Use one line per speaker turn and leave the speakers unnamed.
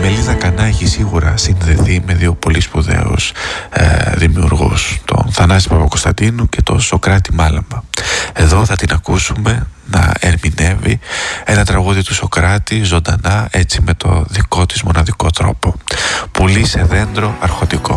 Μελίνα Κανά έχει σίγουρα συνδεθεί με δύο πολύ σπουδαίους δημιουργούς, τον Θανάση Παπακοσταντίνου και τον Σωκράτη Μάλαμπα. Εδώ θα την ακούσουμε να ερμηνεύει ένα τραγούδι του Σωκράτη ζωντανά, έτσι με το δικό της μοναδικό τρόπο. Πουλί σε δέντρο αρχοντικό.